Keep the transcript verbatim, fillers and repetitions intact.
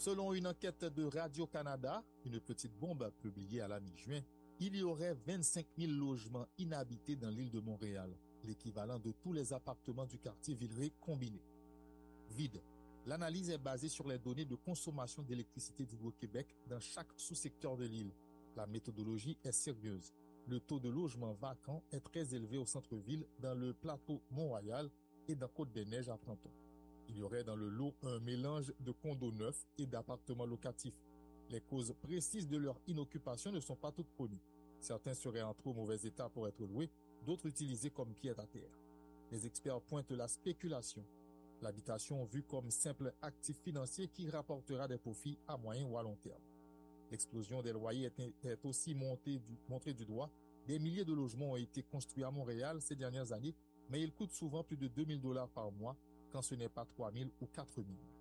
Selon une enquête de Radio-Canada, une petite bombe publiée à la mi-juin, il y aurait vingt-cinq mille logements inhabités dans l'île de Montréal, l'équivalent de tous les appartements du quartier Villeray combinés. Vide. L'analyse est basée sur les données de consommation d'électricité d'Hydro-Québec dans chaque sous-secteur de l'île. La méthodologie est sérieuse. Le taux de logements vacants est très élevé au centre-ville, dans le plateau Mont-Royal et dans Côte-des-Neiges à Fronton. Il y aurait dans le lot un mélange de condos neufs et d'appartements locatifs. Les causes précises de leur inoccupation ne sont pas toutes connues. Certains seraient en trop mauvais état pour être loués, d'autres utilisés comme pied à terre. Les experts pointent la spéculation. L'habitation vue comme simple actif financier qui rapportera des profits à moyen ou à long terme. L'explosion des loyers est, est aussi montée du, montrée du doigt. Des milliers de logements ont été construits à Montréal ces dernières années, mais ils coûtent souvent plus de deux mille dollars par mois, quand ce n'est pas trois mille ou quatre mille.